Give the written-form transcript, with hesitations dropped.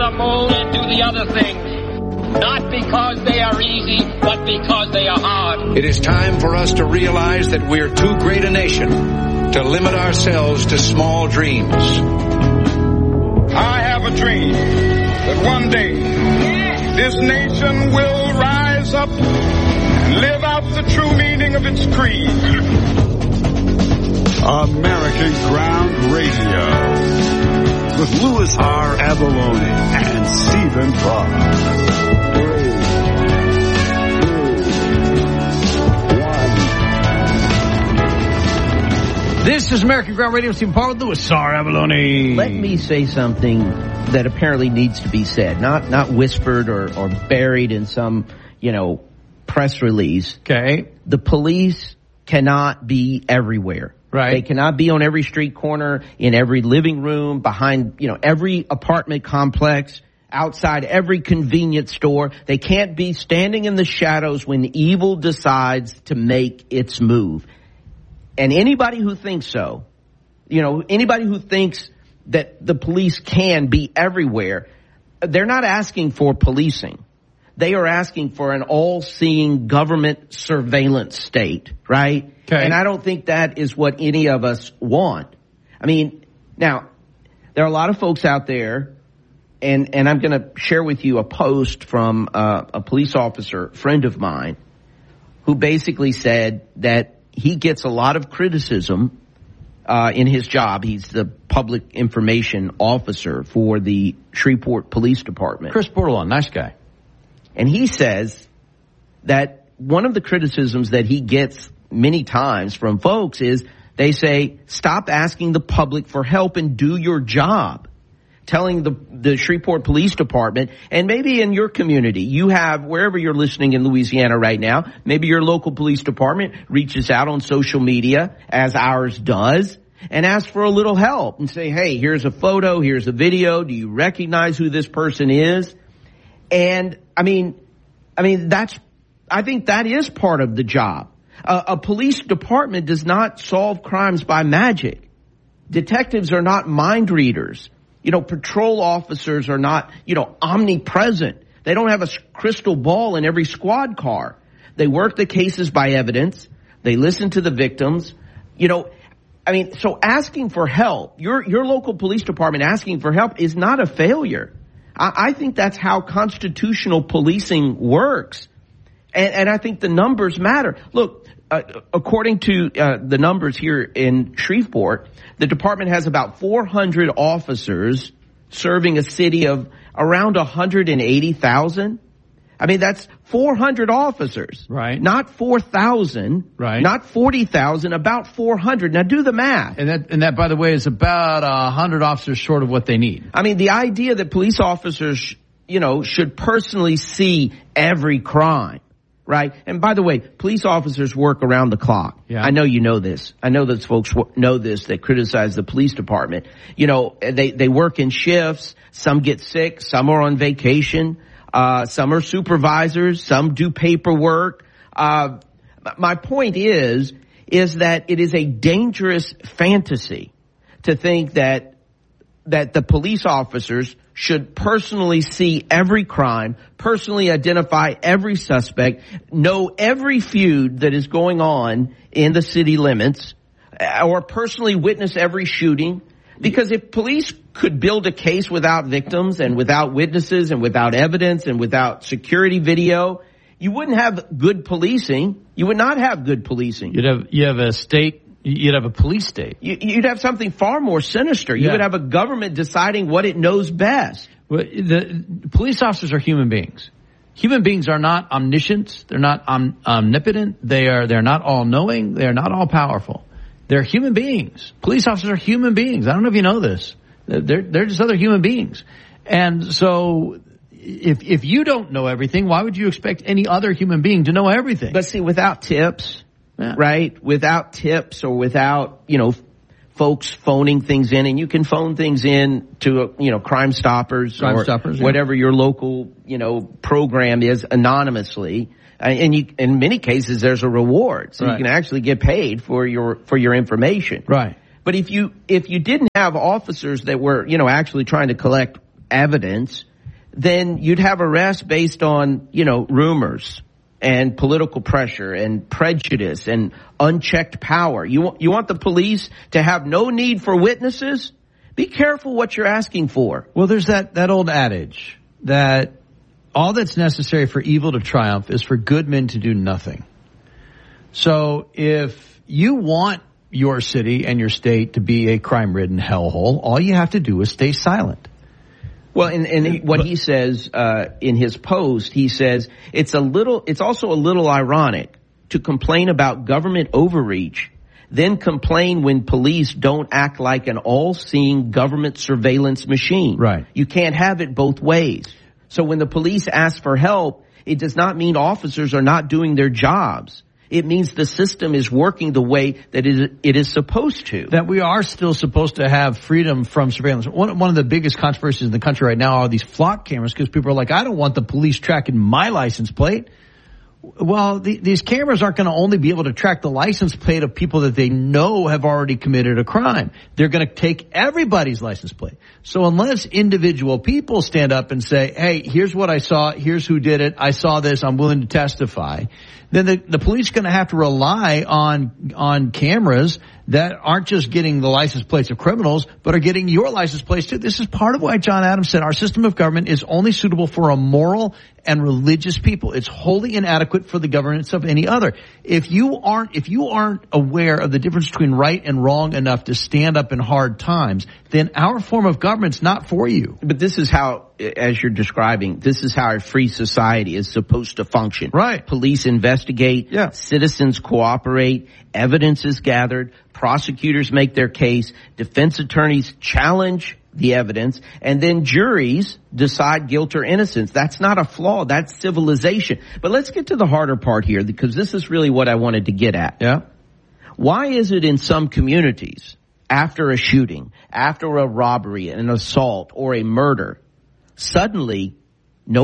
the moon and do the other things. Not because they are easy, but because they are hard. It is time for us to realize that we're too great a nation to limit ourselves to small dreams. I have a dream that one day this nation will rise up and live out the true meaning of its creed. American Ground Radio with Louis R. Avalone and Stephen Parr. This is American Ground Radio. Stephen Parr with Louis R. Avalone. Let me say something that apparently needs to be said, not whispered or buried in some, press release. Okay. The police cannot be everywhere. Right. They cannot be on every street corner, in every living room, behind, every apartment complex, outside every convenience store. They can't be standing in the shadows when evil decides to make its move. And anybody who thinks so, anybody who thinks that the police can be everywhere, they're not asking for policing. They are asking for an all-seeing government surveillance state, right? Okay. And I don't think that is what any of us want. I mean, now, there are a lot of folks out there, and I'm going to share with you a post from a police officer, friend of mine, who basically said that he gets a lot of criticism in his job. He's the public information officer for the Shreveport Police Department. Chris Bordelon, nice guy. And he says that one of the criticisms that he gets many times from folks is they say, stop asking the public for help and do your job. Telling the Shreveport Police Department, and maybe in your community, you have, wherever you're listening in Louisiana right now, maybe your local police department reaches out on social media, as ours does, and asks for a little help and say, hey, here's a photo, here's a video, do you recognize who this person is? And I think that is part of the job. A police department does not solve crimes by magic. Detectives are not mind readers. Patrol officers are not, omnipresent. They don't have a crystal ball in every squad car. They work the cases by evidence. They listen to the victims. So asking for help, your local police department asking for help is not a failure. I think that's how constitutional policing works. And I think the numbers matter. Look, according to the numbers here in Shreveport, the department has about 400 officers serving a city of around 180,000. That's 400 officers. Right. Not 4,000. Right. Not 40,000, about 400. Now do the math. And that, by the way, is about 100 officers short of what they need. The idea that police officers, should personally see every crime. Right. And by the way, police officers work around the clock. Yeah. I know you know this. I know that folks know this that criticize the police department. They work in shifts. Some get sick. Some are on vacation. Some are supervisors. Some do paperwork. My point is that it is a dangerous fantasy to think that the police officers should personally see every crime, personally identify every suspect, know every feud that is going on in the city limits, or personally witness every shooting. Because if police could build a case without victims and without witnesses and without evidence and without security video, you wouldn't have good policing. You would not have good policing. You'd have a police state. You'd have something far more sinister. You would have a government deciding what it knows best. Well, the police officers are human beings. Human beings are not omniscient. They're not omnipotent. They're not all-knowing. They're not all-powerful. They're human beings. Police officers are human beings. I don't know if you know this. They're just other human beings. And so if you don't know everything, why would you expect any other human being to know everything? But see, without tips... Yeah. Right? Without tips or without, folks phoning things in, and you can phone things in to, Crime Stoppers or whatever your local, program is anonymously. And in many cases, there's a reward. So you can actually get paid for your information. Right. But if you didn't have officers that were, actually trying to collect evidence, then you'd have arrests based on, rumors and political pressure and prejudice and unchecked power. You want the police to have no need for witnesses? Be careful what you're asking for. Well, there's that old adage that all that's necessary for evil to triumph is for good men to do nothing. So if you want your city and your state to be a crime-ridden hellhole, all you have to do is stay silent. Well, what he says in his post, he says it's also a little ironic to complain about government overreach, then complain when police don't act like an all-seeing government surveillance machine. Right. You can't have it both ways. So when the police ask for help, it does not mean officers are not doing their jobs. It means the system is working the way that it is supposed to. That we are still supposed to have freedom from surveillance. One of the biggest controversies in the country right now are these flock cameras, because people are like, I don't want the police tracking my license plate. Well, these cameras aren't going to only be able to track the license plate of people that they know have already committed a crime. They're going to take everybody's license plate. So unless individual people stand up and say, hey, here's what I saw, here's who did it, I saw this, I'm willing to testify, then the police are going to have to rely on cameras that aren't just getting the license plates of criminals, but are getting your license plates too. This is part of why John Adams said our system of government is only suitable for a moral and religious people. It's wholly inadequate for the governance of any other. If you aren't aware of the difference between right and wrong enough to stand up in hard times, then our form of government's not for you. But this is how, as you're describing, this is how a free society is supposed to function. Right. Police investigate. Yeah. Citizens cooperate. Evidence is gathered. Prosecutors make their case. Defense attorneys challenge the evidence. And then juries decide guilt or innocence. That's not a flaw. That's civilization. But let's get to the harder part here, because this is really what I wanted to get at. Yeah. Why is it in some communities, after a shooting, after a robbery, an assault, or a murder, suddenly